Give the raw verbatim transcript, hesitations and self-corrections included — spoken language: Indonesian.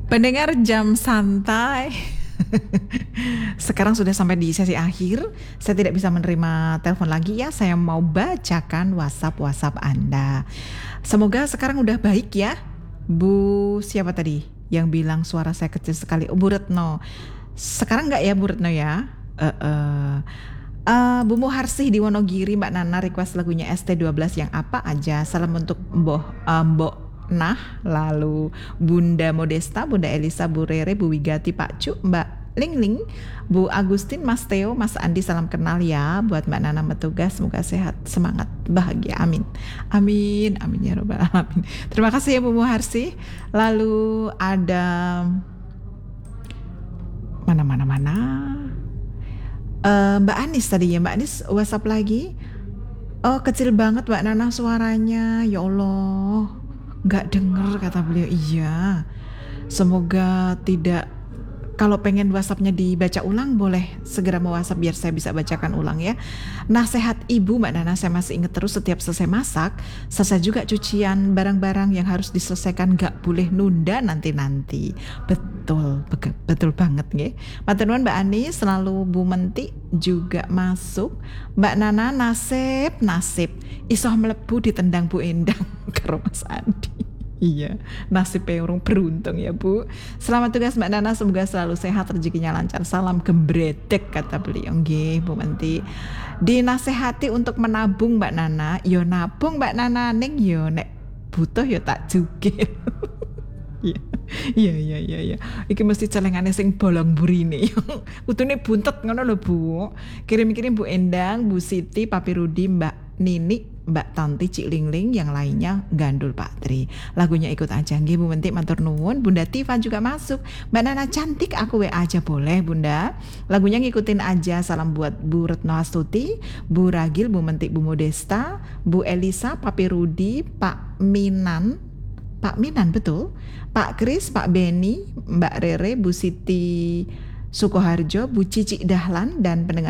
Pendengar Jam Santai, sekarang sudah sampai di sesi akhir. Saya tidak bisa menerima telepon lagi ya. Saya mau bacakan WhatsApp-WhatsApp Anda. Semoga sekarang udah baik ya. Bu siapa tadi yang bilang suara saya kecil sekali? Oh, Bu Retno. Sekarang enggak ya Bu Retno ya? Uh, uh. Uh, Bu Muharsih di Wonogiri, Mbak Nana request lagunya S T dua belas yang apa aja. Salam untuk Mbok uh, Mbok Nah, lalu Bunda Modesta, Bunda Elisa, Bu Rere, Bu Wigati, Pak Cuk, Mbak Ling Ling, Bu Agustin, Mas Theo, Mas Andi, salam kenal ya buat Mbak Nana Metugas, semoga sehat, semangat, bahagia, amin. Amin, amin ya robbal alamin. Terima kasih ya Bu Muharsih. Lalu ada mana-mana-mana uh, Mbak Anis tadi ya, Mbak Anis WhatsApp lagi. Oh, kecil banget Mbak Nana suaranya, ya Allah. Nggak denger kata beliau. Iya, semoga tidak. Kalau pengen WhatsAppnya dibaca ulang boleh segera mau WhatsApp biar saya bisa bacakan ulang ya. Nasihat ibu Mbak Nana saya masih ingat terus, setiap selesai masak selesai juga cucian barang-barang yang harus diselesaikan, nggak boleh nunda nanti-nanti. Betul, betul, betul banget nggih. Matur nuwun Mbak Ani, selalu Bu Menti juga masuk. Mbak Nana nasib nasib isoh mlebu ditendang Bu Endang karo Mas Andi. Iya, nasib orang beruntung ya Bu. Selamat tugas Mbak Nana, semoga selalu sehat, rezekinya lancar. Salam gembredek kata beliau. Nggih Bu Menti. Dinasehati untuk menabung Mbak Nana. Yo nabung Mbak Nana ning yo nek butuh yo tak jugil. Iya. Iya iya iya iya. Iki mesti celengane sing bolong burine. Kudune buntet ngono lho Bu. Kirim-kirim Bu Endang, Bu Siti, Papi Rudi, Mbak Nini, Mbak Tanti, Cik Lingling, yang lainnya gandul Pak Tri. Lagunya ikut aja nggih Bu Menti, matur nuwun. Bunda Tifa juga masuk. Mbak Nana cantik, aku W A aja boleh Bunda. Lagunya ngikutin aja. Salam buat Bu Retno Astuti, Bu Ragil, Bu Menti, Bu Modesta, Bu Elisa, Papi Rudi, Pak Minan, Pak Minan betul, Pak Kris, Pak Beni, Mbak Rere, Bu Siti Sukoharjo, Bu Cici Dahlan, dan pendengar